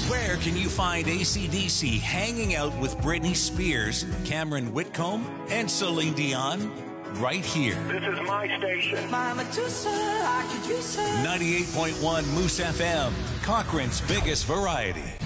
Where can you find AC/DC hanging out with Britney Spears, Cameron Whitcomb, and Celine Dion? Right here. This is my station. My Medusa, I could use her. 98.1 Moose FM, Cochrane's biggest variety.